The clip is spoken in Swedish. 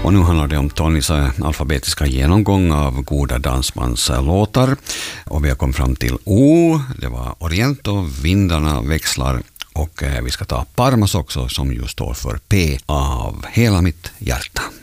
Och nu handlar det om Tonys alfabetiska genomgång av goda dansbandslåtar. Och vi har kommit fram till O, det var Oriento, Vindarna växlar. Och vi ska ta Parmas också, som ju står för P av hela mitt hjärta.